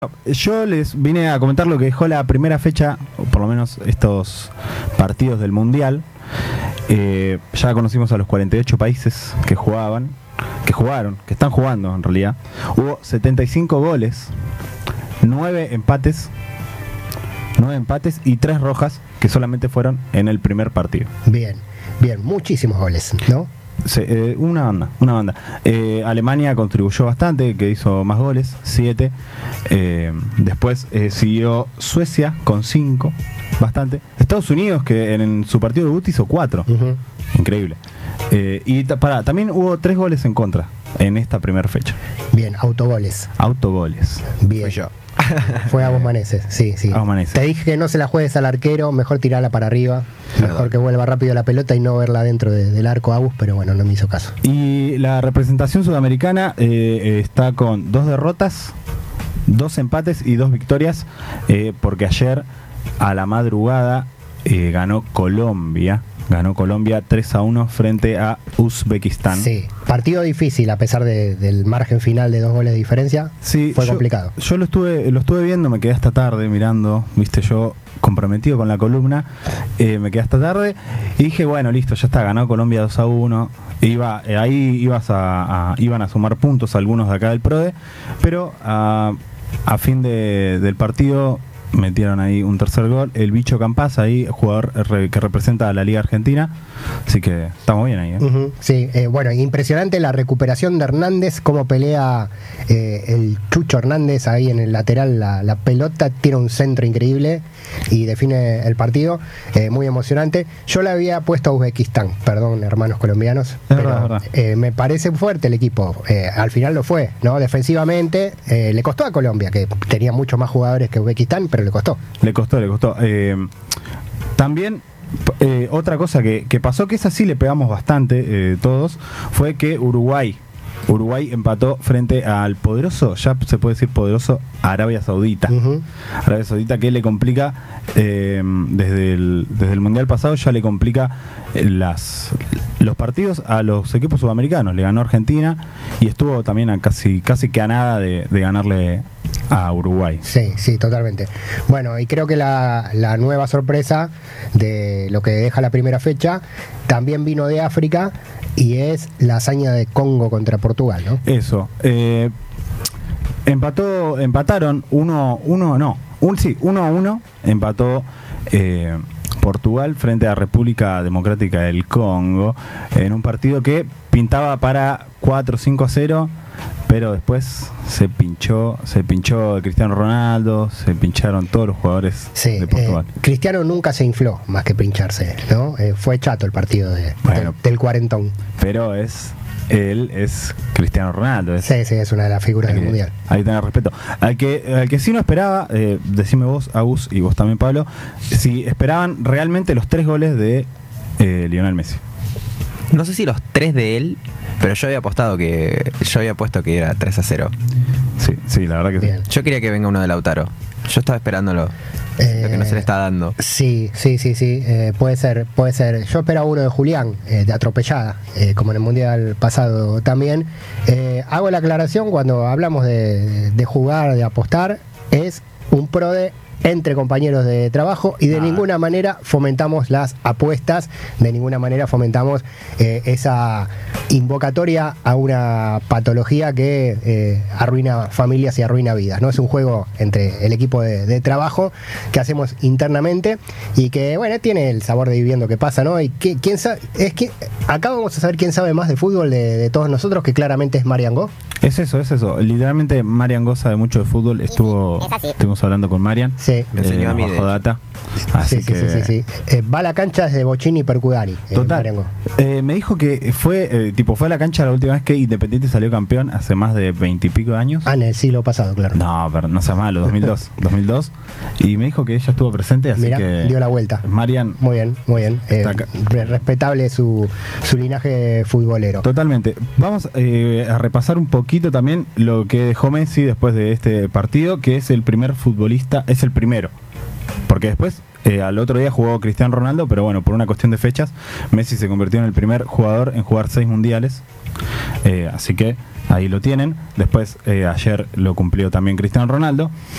Yo les vine a comentar lo que dejó la primera fecha, o por lo menos estos partidos del Mundial. Ya conocimos a los 48 países que jugaron, que están jugando en realidad. Hubo 75 goles, 9 empates y 3 rojas que solamente fueron en el primer partido. Bien, muchísimos goles, ¿no? Sí, una banda. Alemania contribuyó bastante, que hizo más goles, 7. Después siguió Suecia con 5, bastante. Estados Unidos, que en su partido debut hizo 4. Uh-huh. Increíble. También hubo 3 goles en contra en esta primera fecha. Bien, autogoles. Bien. Fui yo. Fue Agus Maneses, sí. Agus Maneses. Te dije que no se la juegues al arquero, mejor tirarla para arriba, mejor que vuelva rápido la pelota y no verla dentro del arco Agus, pero bueno, no me hizo caso. Y la representación sudamericana está con 2 derrotas, 2 empates y 2 victorias, porque ayer a la madrugada ganó Colombia 3-1 frente a Uzbekistán. Sí, partido difícil a pesar del margen final de 2 goles de diferencia. Sí, fue complicado. Yo lo estuve viendo, me quedé hasta tarde mirando, viste, yo comprometido con la columna, me quedé hasta tarde y dije, bueno, listo, ya está, ganó Colombia 2-1. Ahí iban a sumar puntos algunos de acá del PRODE, pero a fin del partido metieron ahí un tercer gol, el Bicho Campas, ahí jugador que representa a la Liga Argentina, así que estamos bien ahí. Uh-huh, sí, bueno, impresionante la recuperación de Hernández, cómo pelea el Chucho Hernández ahí en el lateral, la pelota, tiene un centro increíble y define el partido, muy emocionante. Yo le había puesto a Uzbekistán, perdón hermanos colombianos, pero me parece fuerte el equipo, al final lo fue, ¿no? Defensivamente le costó a Colombia, que tenía muchos más jugadores que Uzbekistán, pero le costó. También otra cosa que pasó, que esa sí le pegamos bastante todos, fue que Uruguay empató frente al poderoso, ya se puede decir poderoso, Arabia Saudita. Uh-huh. Arabia Saudita, que le complica desde el Mundial pasado, ya le complica los partidos a los equipos sudamericanos. Le ganó Argentina y estuvo también casi que a nada de ganarle a Uruguay. Sí, totalmente. Bueno, y creo que la nueva sorpresa de lo que deja la primera fecha también vino de África y es la hazaña de Congo contra Portugal, ¿no? Eso. Empataron 1-1. Empató Portugal frente a República Democrática del Congo en un partido que pintaba para 4-5-0, pero después se pinchó Cristiano Ronaldo, se pincharon todos los jugadores de Portugal. Cristiano nunca se infló más que pincharse, ¿no? Fue chato el partido del cuarentón. Pero él es Cristiano Ronaldo. Sí, es una de las figuras del Mundial. Hay que tener respeto. Al que sí no esperaba, decime vos, Agus, y vos también, Pablo, si esperaban realmente los 3 goles de Lionel Messi. No sé si los 3 de él, pero yo había puesto que era 3-0. Sí, la verdad que bien. Yo quería que venga uno de Lautaro. Yo estaba esperándolo. Lo que no se le está dando. Sí. Puede ser. Yo esperaba uno de Julián, de atropellada, como en el Mundial pasado también. Hago la aclaración cuando hablamos de jugar, de apostar, es un PRODE entre compañeros de trabajo y de ninguna manera fomentamos las apuestas, de ninguna manera fomentamos esa invocatoria a una patología que arruina familias y arruina vidas, ¿no? Es un juego entre el equipo de trabajo que hacemos internamente y que, bueno, tiene el sabor de viviendo que pasa, ¿no? Y quién sabe, es que acá vamos a saber quién sabe más de fútbol de todos nosotros, que claramente es Marian Go. Es eso. Literalmente Marian Go sabe mucho de fútbol. Estuvimos hablando con Marian. Sí. Me enseñó a mí bajo data. Así sí. Va a la cancha desde Bochini y Percudani. Total. Me dijo que fue a la cancha la última vez que Independiente salió campeón hace más de 20 y pico de años. En el siglo pasado, claro. No, pero no sea malo, 2002. Y me dijo que ella estuvo presente, así mirá, que dio la vuelta. Marian. Muy bien. Respetable su linaje futbolero. Totalmente. Vamos a repasar un poquito también lo que dejó Messi después de este partido, que es el primer futbolista, es el primero. Porque después Al otro día jugó Cristiano Ronaldo, pero bueno, por una cuestión de fechas, Messi se convirtió en el primer jugador en jugar 6 mundiales. Así que ahí lo tienen. Después, ayer lo cumplió también Cristiano Ronaldo.